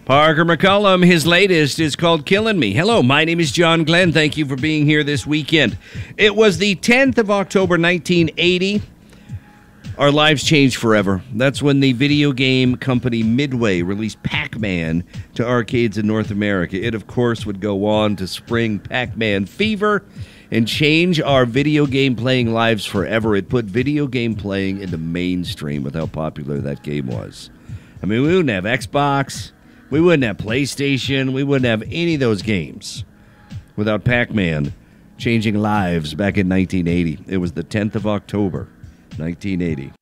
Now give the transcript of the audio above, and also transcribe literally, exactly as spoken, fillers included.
Parker McCollum, his latest is called Killing Me. Hello, my name is John Glenn. Thank you for being here this weekend. It was the tenth of October, nineteen eighty. Our lives changed forever. That's when the video game company Midway released Pac-Man to arcades in North America. It, of course, would go on to spring Pac-Man fever and change our video game playing lives forever. It put video game playing into mainstream with how popular that game was. I mean, we wouldn't have Xbox. We wouldn't have PlayStation. We wouldn't have any of those games without Pac-Man changing lives back in nineteen eighty. It was the tenth of October, nineteen eighty.